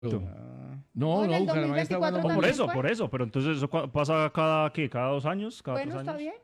No, en el Bucaramanga está 2024 jugando muy también bien. fue. Por eso. Pero entonces eso pasa cada, ¿qué? ¿Cada 2 años? ¿Cada Bueno, 3 está años? bien.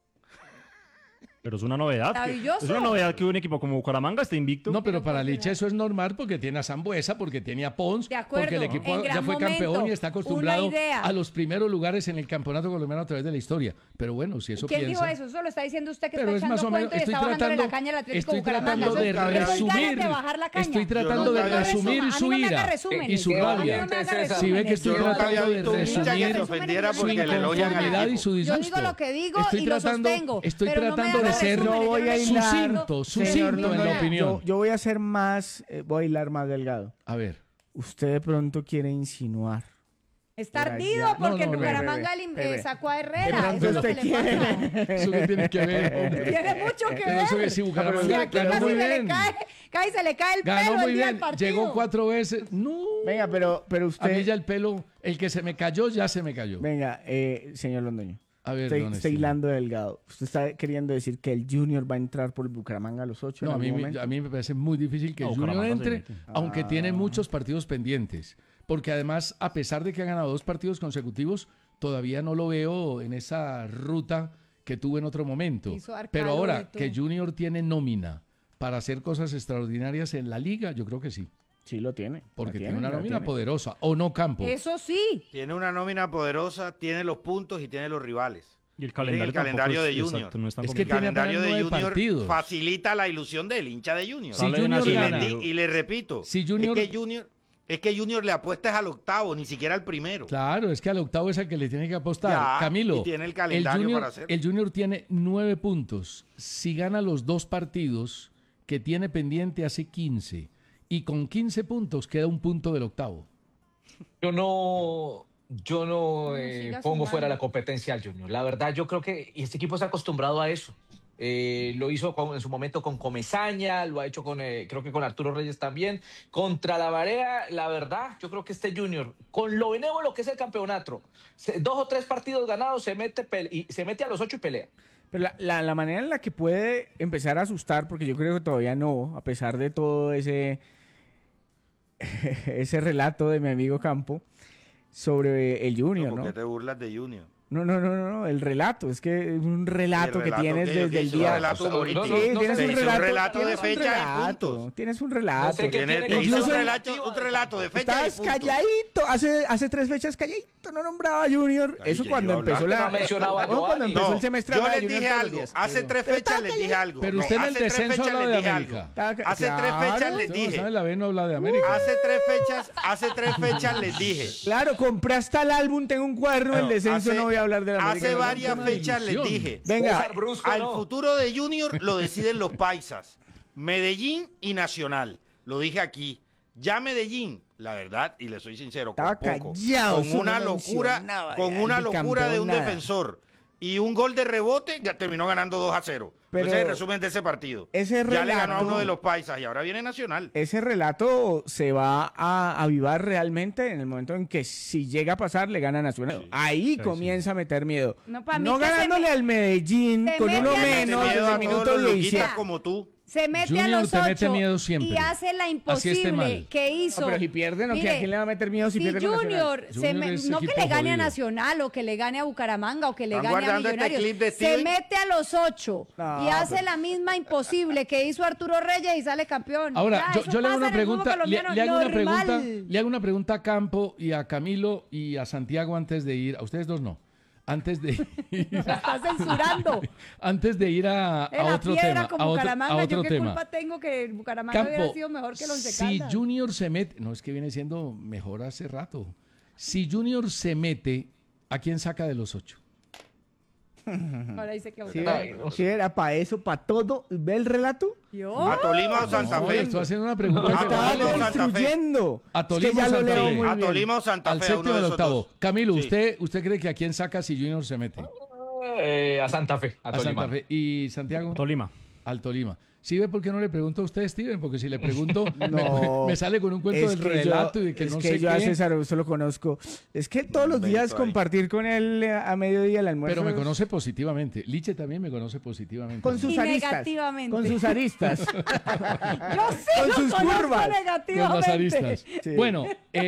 Pero es una novedad. Maravilloso. Es una novedad que un equipo como Bucaramanga esté invicto. No, pero Pero para ¿por qué Licha no? eso es normal porque tiene a Sambuesa, porque tiene a Pons, De acuerdo, porque el equipo en ya gran fue campeón momento. y está acostumbrado Una idea. a los primeros lugares en el campeonato colombiano a través de la historia. Pero bueno, si eso ¿Quién piensa... dijo eso? Eso lo está diciendo usted que Pero está es más echando o menos, cuento y estoy está bajándole tratando, la caña al Atlético estoy Bucaramanga. tratando de Eso es ganas resumir, de bajar la caña. estoy Yo tratando nunca de había visto- resumir A mí su no me haga ira resúmenes. y su A mí no rabia. me haga Si ve que estoy Yo nunca tratando había de visto un hincha que resumir se ofendiera su porque le elogian al inconformidad y equipo. su Yo disgusto. digo lo que digo Estoy y lo tratando, sostengo. estoy pero no me tratando haga de ser resúmenes, yo voy a le hilar. sucinto en la opinión. Yo voy a ser más, voy a hilar más delgado. A ver. Usted de pronto quiere insinuar. Está Pero ardido ya- porque no, no, Bucaramanga bebé. sacó a De Herrera. pronto Eso es lo que usted le pasa. quiere. Eso que tiene que ver, hombre. Tiene mucho que Pero eso ver. que si Si Bucaramanga aquí ganó casi muy se le bien. cae y se le cae el Ganó pelo muy el día del bien. partido. Llegó 4 veces. No. Venga, pero A mí usted... ya el pelo, el que se me cayó, ya se me cayó. Venga, señor Londoño. A ver, Estoy, don estoy Esteban. hilando delgado. ¿Usted está queriendo decir que el Junior va a entrar por el Bucaramanga a los 8 No, en a mí, algún me- momento? a mí me parece muy difícil que No, el Junior Bucaramanga se entre, mete. aunque tiene muchos partidos pendientes. Porque además, a pesar de que ha ganado 2 partidos consecutivos, todavía no lo veo en esa ruta que tuvo en otro momento. Hizo Arcalo Pero ahora y tú. que Junior tiene nómina para hacer cosas extraordinarias en la liga, yo creo que sí. Sí, lo tiene. Porque la tiene una la nómina tiene. poderosa. ¿O no, Campo? Eso sí. Tiene una nómina poderosa, tiene los puntos y tiene los rivales. Y el Miren calendario, el calendario tampoco de es, Junior. exacto, no es tan Es que El complicado. tiene calendario apenas de 9 Junior partidos. facilita la ilusión del hincha de Junior. Si Sale de Junior Nacional. gana, Y le repito, Si Junior- es que Junior le apuesta es al octavo, ni siquiera al primero. Claro, es que al octavo es al que le tiene que apostar. Ya, Camilo, y tiene el calendario Junior, para hacerlo. el Junior tiene 9 puntos. Si gana los 2 partidos que tiene pendiente, hace 15. Y con 15 puntos queda un punto del octavo. Yo no siga pongo sumando. fuera la competencia al Junior. La verdad, yo creo que este equipo está acostumbrado a eso. Lo hizo en su momento con Comesaña, lo ha hecho creo que con Arturo Reyes también. Contra la Marea, la verdad, yo creo que este Junior, con lo benévolo que es el campeonato, 2 o 3 partidos ganados, se mete a los 8 y pelea. Pero la manera en la que puede empezar a asustar, porque yo creo que todavía no, a pesar de todo ese relato de mi amigo Campo sobre el Junior, ¿Por qué ¿no? te burlas de Junior? No, el relato, es que es un relato ¿El que relato tienes qué? desde el ¿Hizo un día... relato político? Sí, No, tienes se un hizo un relato, relato de tienes un fecha y relato, puntos. tienes un relato. No sé qué Te tiene hizo Incluso- un relato de fecha y Estás puntos. calladito, hace 3 fechas calladito, no nombraba a Junior. Ay, Eso que cuando yo empezó hablaba. la... No mencionaba a cuando Giovanni. empezó el semestre yo hablaba de les Junior dije todos los algo. días, Hace pero- 3 fechas les dije algo. Pero No, usted en el hace 3 descenso fechas habla les de dije América. algo. Hace 3 fechas les Usted no dije. sabe, la B no habla de América. Hace tres fechas les dije. Claro, compré hasta el álbum, tengo un cuaderno del descenso, no voy a hablar de la América. Hace No, varias no, fechas les ilusión. dije. Venga, César Brusco, Al no. futuro de Junior lo deciden los paisas. Medellín y Nacional. Lo dije aquí. Ya Medellín, la verdad, y le soy sincero, con Estaba poco, callado, con eso una no locura, mencionaba, con ya, una el locura bicampeón, de un nada. defensor y un gol de rebote, ya terminó ganando 2-0. Pero Ese es el resumen de ese partido. ese ya le ganó a relato- uno de los paisas y ahora viene Nacional. ese relato se va a avivar realmente en el momento en que si llega a pasar le gana Nacional. Ahí comienza a meter miedo. No, para mí No que se ganándole me- al Medellín se con mete uno a los menos Miedo desde a el todos minuto los 17. loquitas como tú. Se mete Junior a los te mete 8 miedo siempre. y hace la Así esté mal. imposible que hizo. No, pero si pierde, ¿no? ¿A quién le va a meter miedo si pierde con Nacional? Junior, Junior es no que equipo le gane a jodido. Nacional o que le gane a Bucaramanga o que le ¿Están gane a guardando este Millonarios, clip de se Steven? mete a los 8 No, y hace pero- la misma imposible que hizo Arturo Reyes y sale campeón. Ahora, Ya, yo, eso yo le hago pasa una en el fútbol pregunta, colombiano, le hago una normal. pregunta, le hago una pregunta a Campo y a Camilo y a Santiago antes de ir, a ustedes dos no, antes de ir, La está censurando. antes de ir a En la otro piedra tema, con a Bucaramanga, otro yo qué tema. culpa tengo que Bucaramanga hubiera Campo, sido mejor que el Once si Caldas. Junior se mete, no es que viene siendo mejor hace rato. Si Junior se mete, ¿a quién saca de los 8? Ahora dice que Sí, Bucaramanga. sí, era para eso, para todo. ¿Ve el relato? Yo. A Tolima o Santa No, Fe. estoy haciendo una pregunta. Ah, que Estaba Tolima o Santa Fe. construyendo. A Es que Tolima ya o lo Santa leo Fe. muy A bien. Tolima o Santa Al Fe, a séptimo uno de al esos octavo. dos. Camilo, Sí. ¿usted cree que a quién saca si Junior se mete? A Santa Fe, a A Tolima. Santa Fe. ¿Y Santiago? Tolima. Al Tolima. ¿Sí ve por qué no le pregunto a usted, Steven? Porque si le pregunto, No, me sale con un cuento es del que relato y de que es no que sé yo a qué. César Augusto lo conozco. Es que todos los días Invento ahí. compartir con él a mediodía el almuerzo. Pero me conoce positivamente. Liche también me conoce positivamente. con sus Y aristas. negativamente. Con sus aristas. Yo sí Con lo sus conozco curvas. Con las negativamente. aristas. Sí. Bueno,